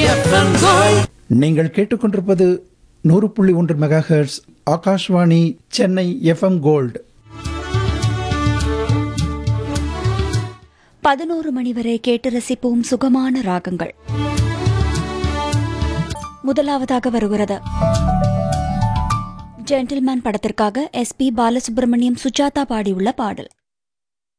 நீங்கள் கேட்டுக்கொண்டிருப்பது 100.1 megahertz Akashvani Chennai FM gold. 11 மணி வரை கேட்டு ரசிப்போம் சுகமான ராகங்கள். முதலாவதாக வருகிறது ஜென்டில்மேன் படத்திற்காக SP பாலசுப்ரமணியம் சுஜாதா பாடியுள்ள பாடல்.